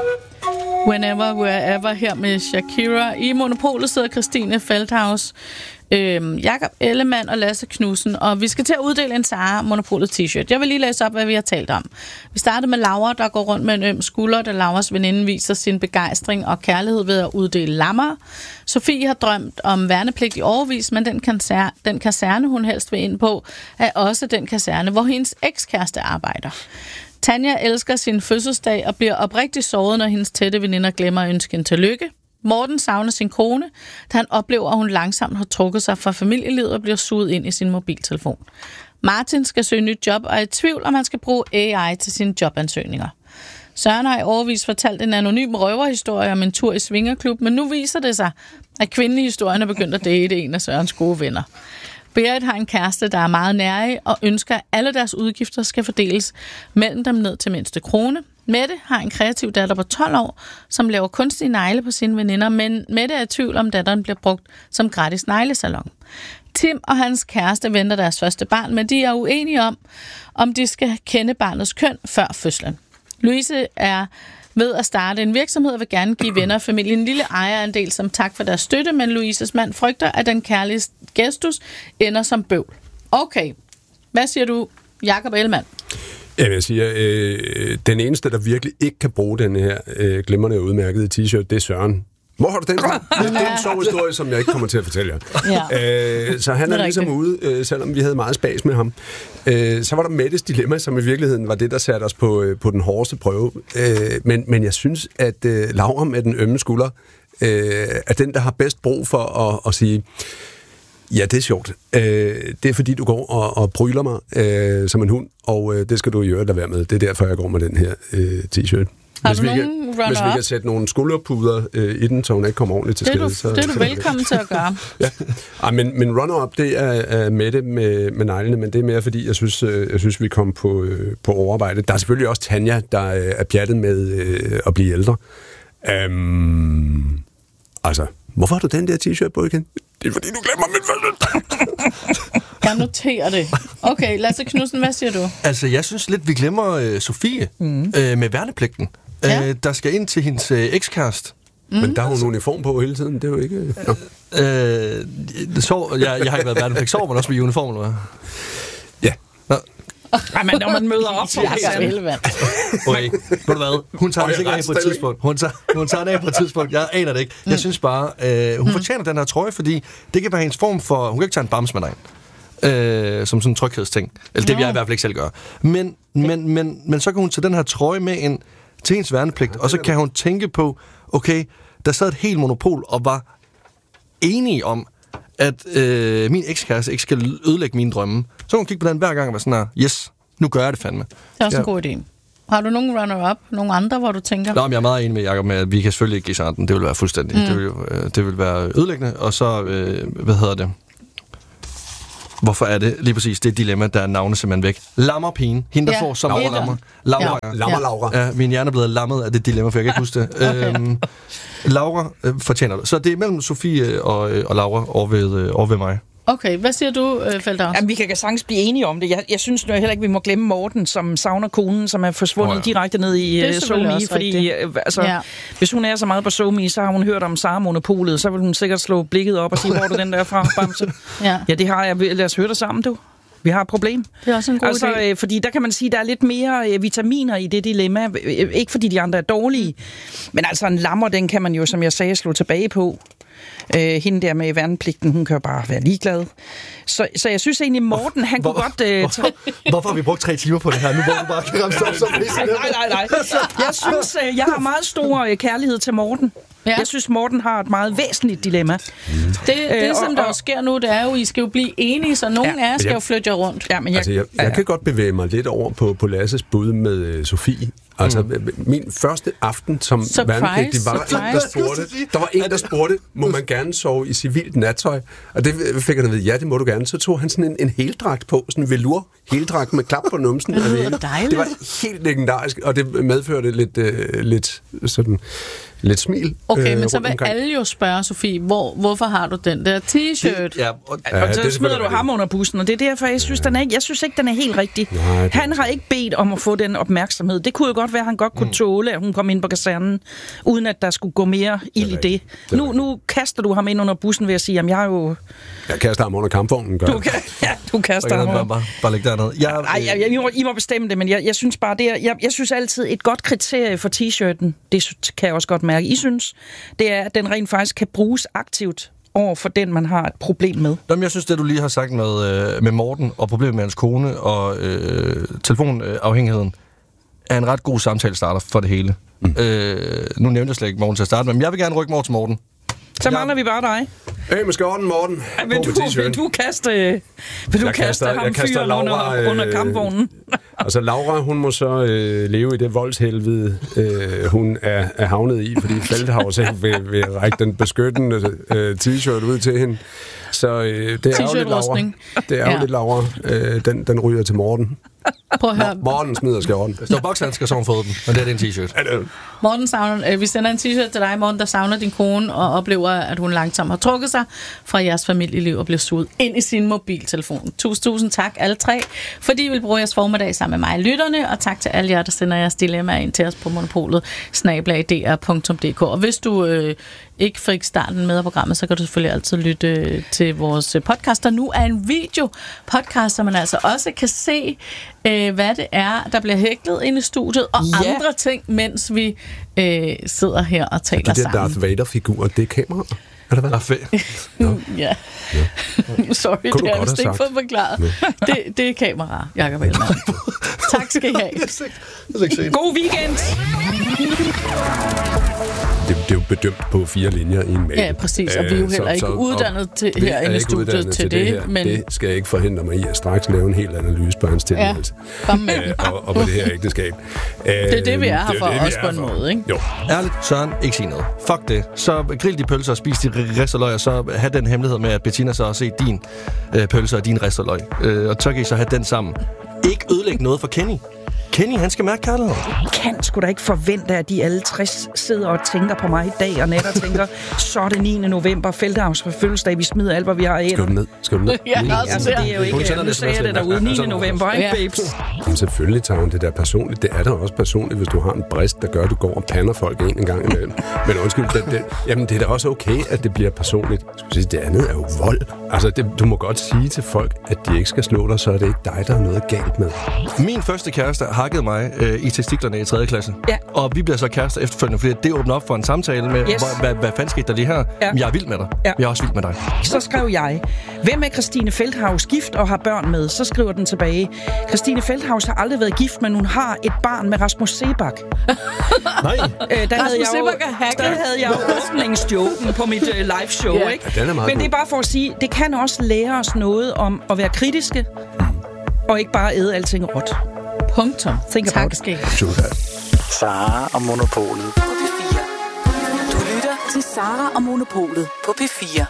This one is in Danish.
Whenever, Wherever her med Shakira. I Monopolet sidder Christine Feldhaus, Jakob Ellemann og Lasse Knudsen, og vi skal til at uddele en Zara Monopolet t-shirt. Jeg vil lige læse op, hvad vi har talt om. Vi startede med Laura, der går rundt med en øm skulder, da Lauras veninde viser sin begejstring og kærlighed ved at uddele lammer. Sofie har drømt om værnepligt i årevis, men den kaserne, hun helst vil ind på, er også den kaserne, hvor hendes ekskæreste arbejder. Tanja elsker sin fødselsdag og bliver oprigtigt såret, når hendes tætte veninder glemmer at ønske hende tillykke. Morten savner sin kone, da han oplever, at hun langsomt har trukket sig fra familielivet og bliver suget ind i sin mobiltelefon. Martin skal søge nyt job og er i tvivl, om han skal bruge AI til sine jobansøgninger. Søren har i årevis fortalt en anonym røverhistorie om en tur i svingerklub, men nu viser det sig, at kvinden i historien er begyndt at date en af Sørens gode venner. Berit har en kæreste, der er meget nærig og ønsker, at alle deres udgifter skal fordeles mellem dem ned til mindste krone. Mette har en kreativ datter på 12 år, som laver kunstige negle på sine veninder, men Mette er i tvivl om, datteren bliver brugt som gratis neglesalon. Tim og hans kæreste venter deres første barn, men de er uenige om de skal kende barnets køn før fødslen. Louise er ved at starte en virksomhed og vil gerne give venner og familien en lille ejerandel som tak for deres støtte, men Louises mand frygter, at den kærlige gestus ender som bøvl. Okay, hvad siger du, Jakob Ellemann? Jeg siger, den eneste, der virkelig ikke kan bruge den her glimrende og udmærkede t-shirt, det er Søren. Hvor har du den fra? Det er en sjov historie, som jeg ikke kommer til at fortælle jer. Ja. Så han er ligesom ude, selvom vi havde meget spas med ham. Så var der Mettes dilemma, som i virkeligheden var det, der satte os på den hårdeste prøve. Men jeg synes, at Laura med den ømme skulder er den, der har bedst brug for at sige, ja, det er sjovt. Det er fordi, du går og bryler mig som en hund, og det skal du i øvrigt lade være med. Det er derfor, jeg går med den her t-shirt. Hvis vi kan sætte nogle skulderpuder i den, så hun ikke kommer ordentligt til skade. Det er du velkommen til at gøre. Ja. Men runner-up, det er Mette med neglene, men det er mere, fordi jeg synes vi kom på overarbejde. Der er selvfølgelig også Tanja, der er pjattet med at blive ældre. Altså, hvorfor har du den der t-shirt på igen? Det er fordi, du glemmer min fødselsdag. Jeg noterer det. Okay, Lasse Knudsen, hvad siger du? Altså, jeg synes lidt, vi glemmer Sofie med værnepligten. Ja. Der skal ind til hendes ekskæreste. Men der har hun uniform på hele tiden, det er jo ikke... Jeg har ikke været værnepligt. Sover man også med uniform, eller hvad? Ja. Ej, men når man møder op på okay, ved du hvad? Hun tager det sikkert af på et tidspunkt. Hun tager det af på et tidspunkt. Jeg aner det ikke. Jeg synes bare, hun fortjener den her trøje, fordi det kan være hendes form for... Hun kan ikke tage en bams med dig. Som sådan en tryghedsting. Eller det vil jeg i hvert fald ikke selv gøre. Men så kan hun tage den her trøje med ind til hendes værnepligt, og så kan hun tænke på, okay, der sad et helt monopol og var enige om, at min ekskæreste ikke skal ødelægge mine drømme. Så hun kigge på den hver gang og være sådan her, yes, nu gør jeg det fandme. Det er også en god idé. Har du nogen runner-up? Nogle andre, hvor du tænker? Nå, men jeg er meget enig med Jacob med, at vi kan selvfølgelig ikke give sådan den. Det vil være fuldstændig. Det vil være ødelæggende. Og så, hvorfor er det lige præcis det dilemma, der er navnet simpelthen væk? Lammerpigen. Hende, der får så mange lammer. Laura. Ja, min hjerne er blevet lammet af det dilemma, for jeg kan ikke huske det. Okay. Laura fortjener det. Så det er mellem Sofie og Laura over ved mig. Okay, hvad siger du, Feldhaus? Jamen, vi kan sagtens blive enige om det. Jeg synes nu heller ikke, vi må glemme Morten, som savner konen, som er forsvundet direkte ned i SoMe, fordi hvis hun er så meget på SoMe, så har hun hørt om Zara Monopolet, så vil hun sikkert slå blikket op og sige, hvor er du den der fra, Bamse? Ja, det har jeg. Lad os høre det sammen, du. Vi har et problem. Det er også en god idé. Fordi der kan man sige, at der er lidt mere vitaminer i det dilemma. Ikke fordi de andre er dårlige, men altså en lammer, den kan man jo, som jeg sagde, slå tilbage på. Hende der med værnepligten, hun kan jo bare være ligeglad. Så jeg synes egentlig, Morten, han kunne godt... Hvorfor har vi brugt 3 timer på det her? Nu hvor du bare kan ramme op som Nej. Jeg synes, jeg har meget stor kærlighed til Morten. Ja. Jeg synes, Morten har et meget væsentligt dilemma. Det som der sker nu, det er jo, I skal jo blive enige, så nogen af jer skal jo flytte jer rundt. Ja, men jeg kan godt bevæge mig lidt over på Lasses bud med Sofie. Altså, min første aften som værnepligtig var en, der spurgte, må man gerne sove i civilt nattøj? Og det fik han at vide, ja, det må du gerne. Så tog han sådan en heldragt på, sådan en velour heldragt med klap på numsen. Det var helt legendarisk, og det medførte lidt sådan lidt smil. Okay, men så vil alle jo spørge, Sofie, hvorfor har du den der t-shirt? Og så smider du ham under bussen, og det er derfor, jeg synes, jeg synes ikke, den er helt rigtig. Nej, han har ikke bedt om at få den opmærksomhed. Det kunne jo godt være, at han godt kunne tåle, at hun kom ind på kasernen, uden at der skulle gå mere ild i det. Nu kaster du ham ind under bussen ved at sige, at jeg kaster ham under kampvognen, gør du kaster ham. Bare læg dernede. I må bestemme det, men jeg synes bare, jeg synes altid, et godt kriterie for t-shirten, det kan jeg også godt mærke, I synes, det er, at den rent faktisk kan bruges aktivt over for den, man har et problem med. Jamen, jeg synes, det du lige har sagt med Morten og problemet med hans kone og telefonafhængigheden, er en ret god samtale-starter for det hele. Nu nævnte jeg slet ikke Morten til at starte med, men jeg vil gerne rykke mig over til Morten. Så mangler vi bare dig. Hey, med skjorten, Morten. Vil du kaste ham fyren under kampvognen? Altså, Laura, hun må så leve i det voldshelvede, hun er havnet i, fordi Feldhaus vil række den beskyttende t-shirt ud til hende. Så det er jo lidt Laura. Det er jo lidt Laura. Den ryger til Morten. Prøv at høre. Morten smider skjorten. Der står bokshandsker, så hun fået den, men det er en t-shirt. Morten savner, vi sender en t-shirt til dig, Morten, der savner din kone og oplever, at hun langsomt har trukket sig fra jeres familieliv og bliver suget ind i sin mobiltelefon. Tusind tak alle tre, fordi I vil bruge jeres formiddag sammen med mig, lytterne, og tak til alle jer, der sender jeres dilemmaer ind til os på monopolet@dr.dk. Og hvis du ikke fik starten med af programmet, så kan du selvfølgelig altid lytte til vores podcast, der nu er en video-podcast, så man altså også kan se, hvad det er, der bliver hæklet inde i studiet, og andre ting, mens vi sidder her og taler sammen. Det er Darth Vader-figur, det er kamera. Eller hvad? Ja. Sorry, det har jeg ikke fået forklaret. Det er kamera, Jakob Ellemann. Tak skal I have. God weekend! Det er jo bedømt på 4 linjer i en mail. Ja, præcis, og vi er jo heller ikke uddannet herinde i studiet til det. Men det skal jeg ikke forhindre mig i at straks lave en helt analyse på hans tilværelse. Og på det her ægteskab. Det er det, vi er her for, også på en måde, ikke? Jo. Ærligt, Søren, ikke sige noget. Fuck det. Så grill de pølser og spis de risteløg, og så have den hemmelighed med, at Bettina så har set din pølser og din risteløg. Og så kan I så have den sammen. Ikke ødelægge noget for Kenny. Kenny, han skal mærke kærlighed. Kan sgu da ikke forvente, at de alle 60 sidder og tænker på mig i dag, og net og tænker, så er det 9. november, Feldhaus for fødselsdag, vi smider alt, hvad vi har af. Skal du ned? Ja, altså, det er jo ikke, nu sagde jeg det derude, 9. november, ikke, babes? Jamen, selvfølgelig tager hun det der personligt. Det er da også personligt, hvis du har en brist, der gør, at du går og pander folk en gang imellem. Men undskyld, jamen, det er da også okay, at det bliver personligt. Det andet er jo vold. Altså, du må godt sige til folk, at de ikke skal slå dig, så er det ikke dig, der er noget galt med. Min første kæreste hakkede mig i testiklerne i 3. klasse. Ja. Og vi bliver så kærester efterfølgende, fordi det åbner op for en samtale med, hvad fanden skete der lige her? Ja. Jeg er vild med dig. Ja. Jeg er også vild med dig. Så skrev jeg, hvem er Christine Feldhaus gift og har børn med? Så skriver den tilbage, Christine Feldhaus har aldrig været gift, men hun har et barn med Rasmus Seebach. Nej. Der havde jeg jo åbningsjoken på mit live show, ikke? Ja, men det er bare for at sige, det kan også lære os noget om at være kritiske, og ikke bare æde alting råt. Punktum. Tak skal I have. Sara og Monopolet på P4. Du lytter til Sara og Monopolet på P4.